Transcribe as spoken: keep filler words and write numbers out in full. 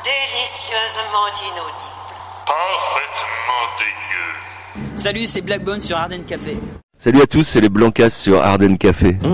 Délicieusement inaudible. Parfaitement dégueu. Salut, c'est Blackbone sur Ardennes Café. Salut à tous, c'est les Blancas sur Ardennes Café.